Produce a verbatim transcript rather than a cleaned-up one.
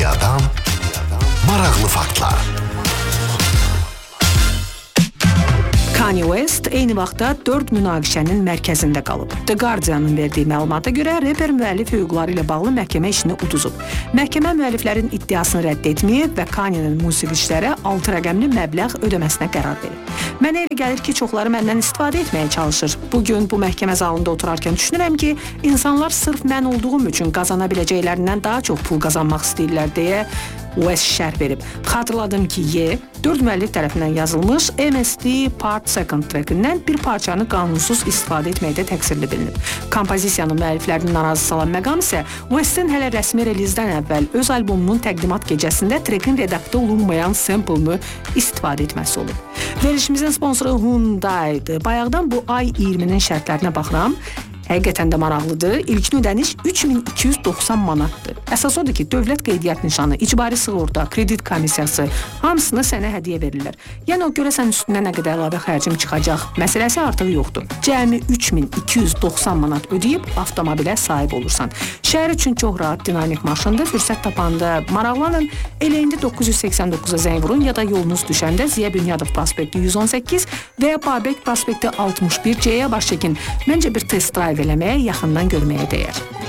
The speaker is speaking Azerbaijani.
Dünyadan maraqlı faktlar. Kanye West eyni vaxtda dörd münaqişənin mərkəzində qalıb. The Guardian'ın verdiyi məlumata görə reper müəllif hüquqları ilə bağlı məhkəmə işini uduzub. Məhkəmə müəlliflərin iddiasını rədd etməyib və Kanye'nin musiqiçilərə altı rəqəmli məbləğ ödəməsinə qərar verib. Mənə elə gəlir ki, çoxları məndən istifadə etməyə çalışır. Bugün bu məhkəmə zalında oturarkən düşünürəm ki, insanlar sırf mən olduğum üçün qazana biləcəklərindən daha çox pul qazanmaq istəyirlər deyə West şərh verib. Xatırladım ki, Ye dörd müəllif tərəfindən yazılmış M S D Part Second trackindən bir parçanı qanunsuz istifadə etməkdə təqsirli bilinib. Kompozisiyanın müəlliflərini narazı salan məqam isə West'in hələ rəsmi relizdən əvvəl öz albomunun təqdimat gecəsində trackin redaktə olunmayan sample-ını istifadə etməsi olub. Verilişimizin sponsoru Hyundai'dir. Bayaqdan bu ay iyirminin şərtlərinə baxıram. Həqiqətən də maraqlıdır. İlkin ödəniş üç min iki yüz doxsan manatdır. Əsas odur ki, dövlət qeydiyyat nişanı, icbari sığorta, kredit komissiyası hamısını sənə hədiyyə verirlər. Yəni o görəsən üstünə nə qədər əlavə xərcim çıxacaq, məsələsi artıq yoxdur. Cəmi üç min iki yüz doxsan manat ödəyib avtomobilə sahib olursan. Şəhər üçün çox rahat, dinamik maşındır. Fürsət tapanda maraqlanın. Elə indi doqquz yüz səksən doqquza zəng vurun ya da yolunuz düşəndə Ziya Bünyadov prospekti yüz on səkkiz və ya Babək prospekti altmış bir C-yə baş çəkin. Məncə bir test drive eləməyə, yaxından görməyə dəyər.